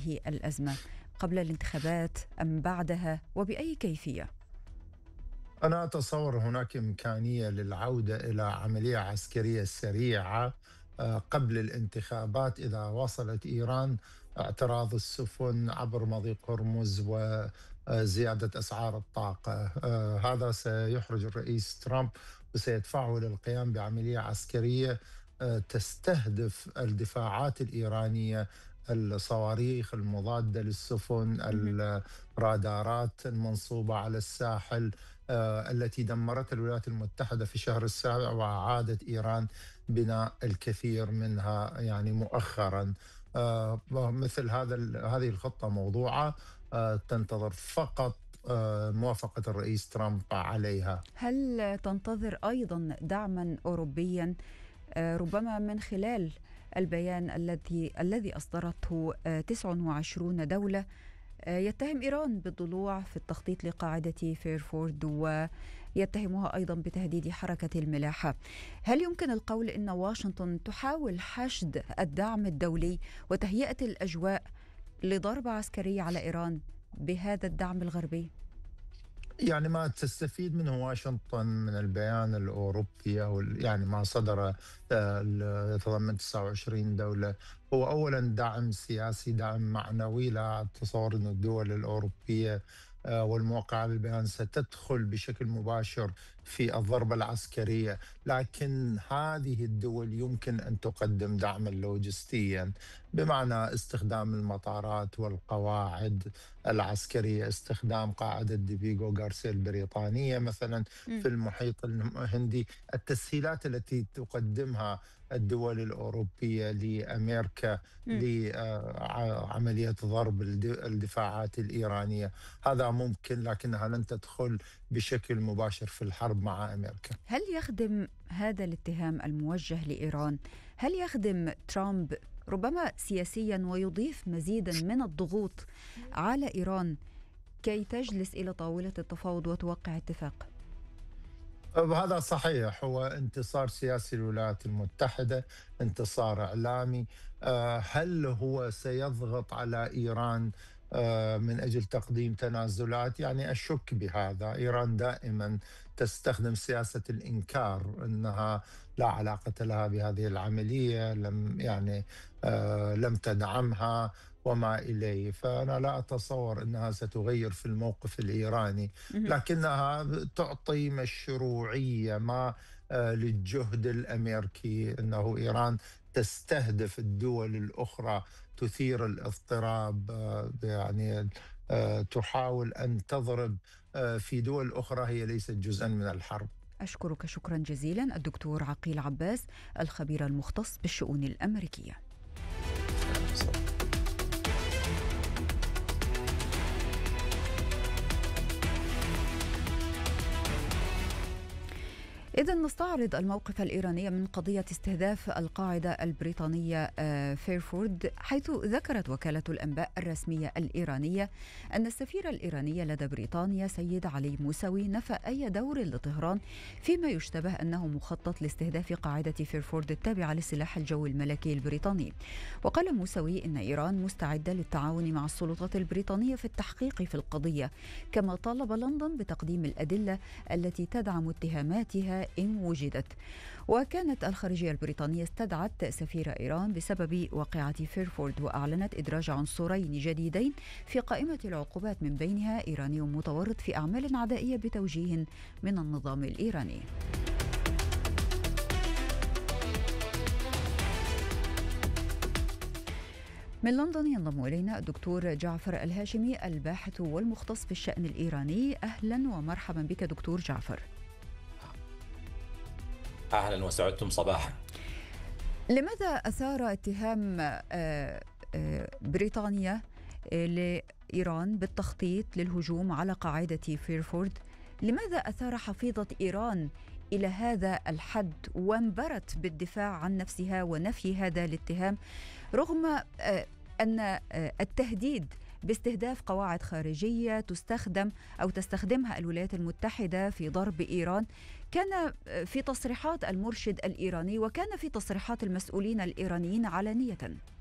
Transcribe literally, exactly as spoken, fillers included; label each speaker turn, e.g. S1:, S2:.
S1: هذه الأزمة قبل الانتخابات أم بعدها، وبأي كيفية؟
S2: أنا أتصور هناك إمكانية للعودة إلى عملية عسكرية سريعة آه، قبل الانتخابات إذا وصلت إيران اعتراض السفن عبر مضيق هرمز وزيادة أسعار الطاقة. آه، هذا سيحرج الرئيس ترامب وسيدفعه للقيام بعملية عسكرية آه، تستهدف الدفاعات الإيرانية، الصواريخ المضادة للسفن،
S1: مهم.
S2: الرادارات المنصوبة على الساحل آه، التي دمرتها الولايات المتحدة في شهر السابع، وعادت إيران بناء الكثير منها يعني مؤخرا. آه، مثل هذا هذه الخطة موضوعة، آه، تنتظر فقط آه، موافقة الرئيس ترامب عليها.
S1: هل تنتظر أيضا دعما أوروبيا، آه، ربما من خلال البيان الذي الذي أصدرته آه، تسعة وعشرين دولة آه، يتهم إيران بالضلوع في التخطيط لقاعدة فيرفورد، ويتهمها أيضا بتهديد حركة الملاحة؟ هل يمكن القول إن واشنطن تحاول حشد الدعم الدولي وتهيئة الأجواء لضربة عسكرية على إيران بهذا الدعم الغربي؟
S2: يعني ما تستفيد منه واشنطن من البيان الأوروبي أو ال- يعني ما صدر، آه، ال- يتضمن تسعة وعشرين دولة. هو أولا دعم سياسي، دعم معنوي. لا أتصور أن الدول الأوروبية آه، والموقعة على البيان ستدخل بشكل مباشر في الضربة العسكرية، لكن هذه الدول يمكن أن تقدم دعما لوجستيا، بمعنى استخدام المطارات والقواعد العسكرية، استخدام قاعدة ديفيغو غارسيا البريطانية مثلا في
S1: مم.
S2: المحيط الهندي. التسهيلات التي تقدمها الدول الأوروبية لأمريكا
S1: مم.
S2: لعملية ضرب الد- الدفاعات الإيرانية، هذا ممكن، لكنها لن تدخل بشكل مباشر في الحرب مع أمريكا.
S1: هل يخدم هذا الاتهام الموجه لإيران، هل يخدم ترامب ربما سياسيا ويضيف مزيدا من الضغوط على إيران كي تجلس إلى طاولة التفاوض وتوقع اتفاق؟
S2: هذا صحيح، هو انتصار سياسي للولايات المتحدة، انتصار إعلامي. آه، هل هو سيضغط على إيران آه، من أجل تقديم تنازلات؟ يعني أشك بهذا. إيران دائما تستخدم سياسة الإنكار، أنها لا علاقة لها بهذه العملية، لم يعني آه، لم تدعمها وما إليه. فأنا لا أتصور أنها ستغير في الموقف الإيراني،
S1: مهم.
S2: لكنها تعطي مشروعية ما آه، للجهد الأمريكي، أنه إيران تستهدف الدول الأخرى، تثير الاضطراب، آه، يعني آه، تحاول أن تضرب آه، في دول أخرى هي ليست جزءا من الحرب.
S1: أشكرك شكرا جزيلا الدكتور عقيل عباس، الخبير المختص بالشؤون الأمريكية.
S2: أهلا وسهلا.
S1: إذا نستعرض الموقف الإيراني من قضية استهداف القاعدة البريطانية آه، فيرفورد، حيث ذكرت وكالة الأنباء الرسمية الإيرانية أن السفير الإيراني لدى بريطانيا سيد علي موسوي نفى أي دور لطهران فيما يشتبه أنه مخطط لاستهداف قاعدة فيرفورد التابعة للسلاح الجوي الملكي البريطاني. وقال موسوي إن إيران مستعدة للتعاون مع السلطات البريطانية في التحقيق في القضية، كما طالب لندن بتقديم الأدلة التي تدعم اتهاماتها إن وجدت. وكانت الخارجية البريطانية استدعت سفير إيران بسبب واقعة فيرفورد، وأعلنت إدراج عنصرين جديدين في قائمة العقوبات، من بينها إيراني متورط في أعمال عدائية بتوجيه من النظام الإيراني. من لندن ينضم إلينا الدكتور جعفر الهاشمي، الباحث والمختص بالشأن الإيراني. أهلا ومرحبا بك دكتور جعفر.
S3: أهلا وسعدتم صباحا.
S1: لماذا أثار اتهام آه، آه، بريطانيا آه، لإيران بالتخطيط للهجوم على قاعدة فيرفورد؟ لماذا أثار حفيظة إيران إلى هذا الحد وانبرت بالدفاع عن نفسها ونفي هذا الاتهام، رغم آه، أن آه، التهديد باستهداف قواعد خارجية تستخدم أو تستخدمها الولايات المتحدة في ضرب إيران كان في تصريحات المرشد الإيراني وكان في تصريحات المسؤولين الإيرانيين علانية؟